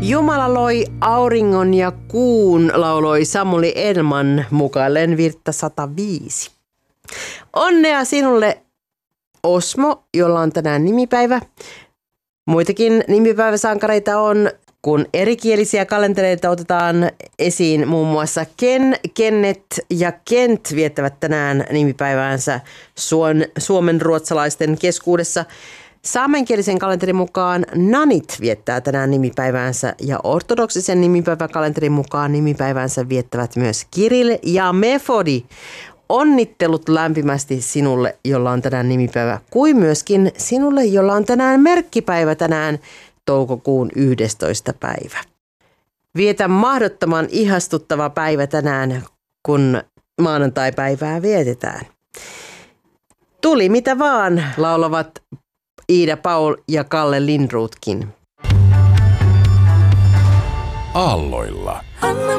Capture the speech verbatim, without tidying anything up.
Jumala loi auringon ja kuun, lauloi Samuli Elman mukaillen virttä sata viisi. Onnea sinulle, Osmo, jolla on tänään nimipäivä. Muitakin nimipäiväsankareita on, kun erikielisiä kalentereita otetaan esiin. Muun muassa Ken, Kennet ja Kent viettävät tänään nimipäiväänsä suomen ruotsalaisten keskuudessa. Saamenkielisen kalenterin mukaan Nanit viettää tänään nimipäiväänsä ja ortodoksisen nimipäiväkalenterin mukaan nimipäiväänsä viettävät myös Kirill ja Mefodi. Onnittelut lämpimästi sinulle, jolla on tänään nimipäivä, kuin myöskin sinulle, jolla on tänään merkkipäivä tänään toukokuun yhdestoista päivä. Vietä mahdottoman ihastuttava päivä tänään, kun maanantaipäivää vietetään. Tuli mitä vaan, laulavat Iida Paul ja Kalle Lindrothkin. Aalloilla.